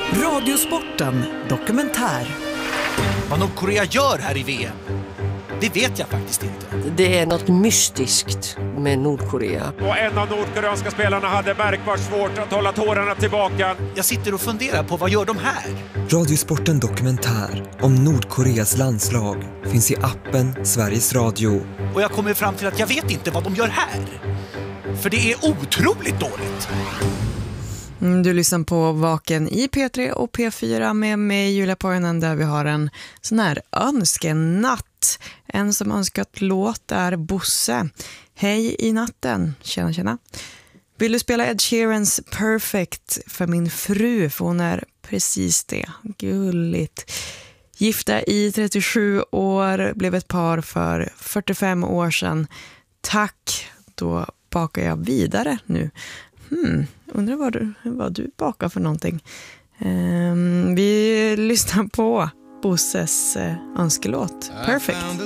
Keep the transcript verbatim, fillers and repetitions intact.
Radiosporten dokumentär. Vad Nordkorea gör här i V M, det vet jag faktiskt inte. Det är något mystiskt med Nordkorea. Och en av nordkoreanska spelarna hade märkbart svårt att hålla tårarna tillbaka. Jag sitter och funderar på vad gör de här? Radiosporten dokumentär om Nordkoreas landslag finns i appen Sveriges Radio. Och jag kommer fram till att jag vet inte vad de gör här. För det är otroligt dåligt. Du lyssnar på Vaken i P tre och P fyra med mig, Julia Poinen, där vi har en sån här önskenatt. En som önskat låt är Bosse. Hej i natten. Tjena, tjena. Vill du spela Ed Sheerans Perfect för min fru? För hon är precis det. Gulligt. Gifta i trettiosju år, blev ett par för fyrtiofem år sedan. Tack, då bakar jag vidare nu. Hmm, undrar vad du, vad du bakar för någonting. Um, vi lyssnar på Bosses uh, önskelåt. Perfect.